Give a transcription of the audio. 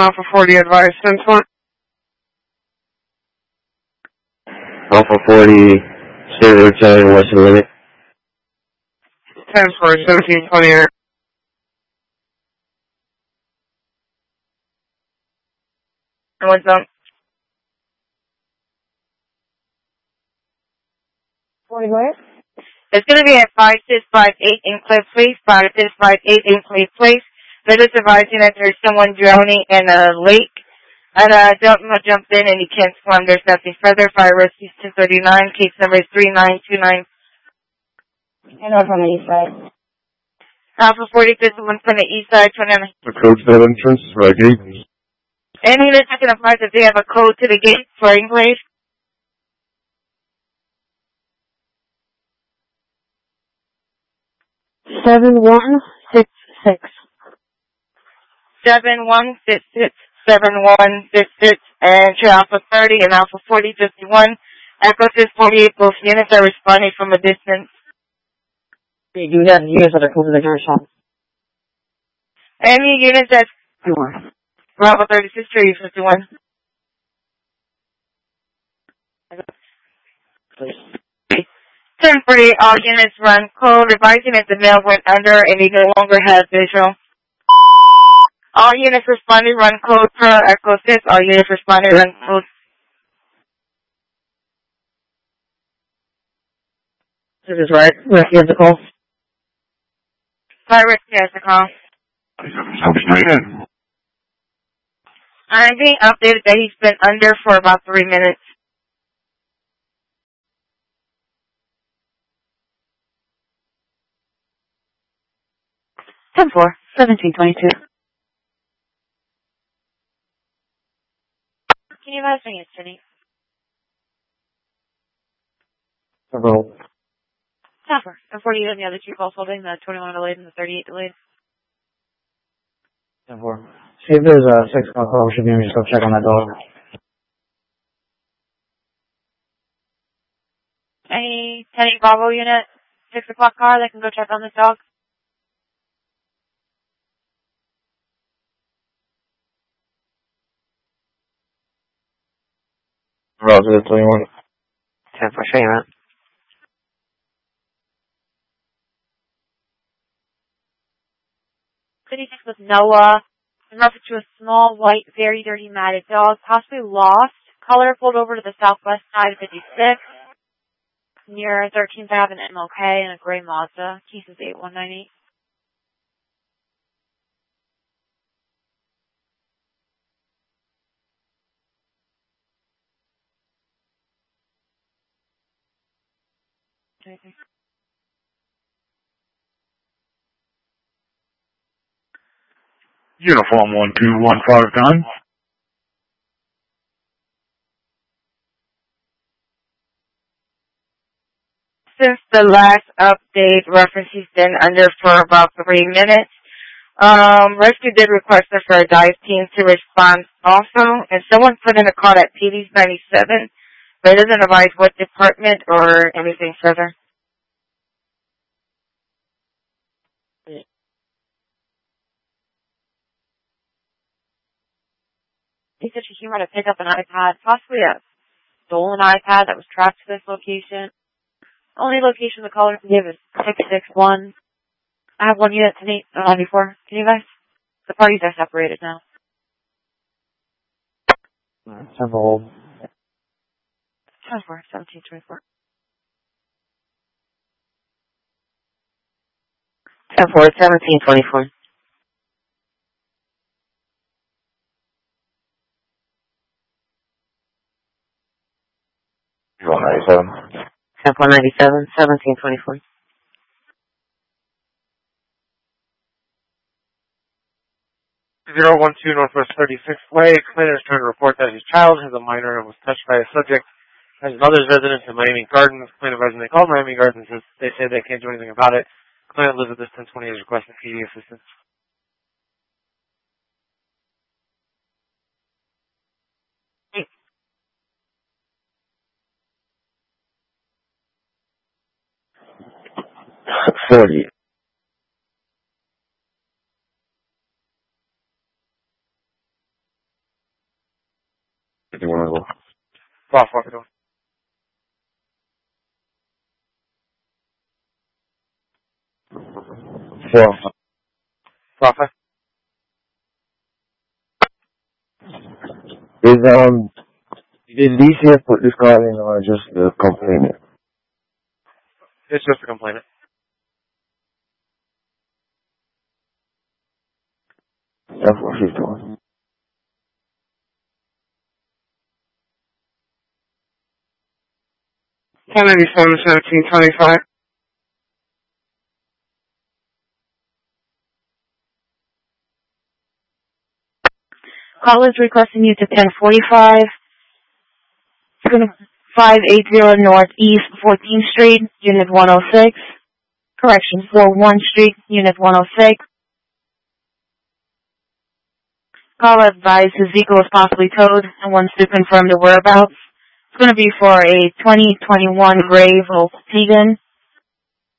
Alpha 40 advised. 10-4. Alpha 40, Silver 10, Western Limit. 10-4, 1728. And what's up? 40 where? It's going to be at 5658 Inclave Place, 5658 Inclave Place. They're just advising that there's someone drowning in a lake. And don't jump in and you can't swim. There's nothing further. Fire rescue 239. Case number is 3929. And over on the east side. Alpha 40, there's one from the east side. 29. The code to that entrance is right gate. Any unit that can apply that they have a code to the gate for Inclave. 7166. 7166. 7166. And to Alpha 30 and Alpha 4051. Echo 648. Both units are responding from a distance. They do that units that are close to the gun shop. Any units that's Sure. Bravo 36 3 51. Please. 10-48, all units run code, advising that the male went under and he no longer has visual. All units responding run code per Echo 6, all units responding run code. This is right. Rescue has the call. Fire rescue has the call. I'm being updated that he's been under for about 3 minutes. Ten four 1722. Can you advise me, Cindy? Several. Tougher. And 48 and the other two calls holding, the 21 delayed and the 38 delayed. 10-4. See if there's a 6 o'clock call. We should be able to just go check on that dog. Any 10 Bravo unit, 6 o'clock car that can go check on this dog? Roger, 21. 10-4, show you out. City 6 with Noah. In reference to a small, white, very dirty, matted dog, possibly lost. Color pulled over to the southwest side of 56. Near 13th Avenue and MLK in a gray Mazda. Cases 8198. Okay. Uniform 12159. Since the last update, reference he's been under for about 3 minutes. Rescue did request for a dive team to respond also, and someone put in a call at PD's 97, but it doesn't advise what department or anything further. He said she came out to pick up an iPad, possibly a stolen iPad that was tracked to this location. The only location the caller can give is 661. I have one unit tonight, 94. Can you guys? The parties are separated now. Several. 10-4, 1724. 10-4, 1724. You want 97? 10-4-97, 1724. 012 Northwest 36th Way. Commander is trying to report that his child has a minor and was touched by a subject at his mother's residence in Miami Gardens. Commander advising they called Miami Gardens as they say they can't do anything about it. Commander lives at this 1020 is requesting PD assistance. $40. You wanna go? Boss, what we doing? Well, Rafa? did DCF put this call in or just the complainant? It's just a complainant. That's what she's doing. Kennedy 71725. Call is requesting you to 1045. It's going to 580 Northeast 14th Street, Unit 106. Correction, 41 Street, Unit 106. Call advised his vehicle is possibly towed and wants to confirm the whereabouts. It's going to be for a 2021 gray Volkswagen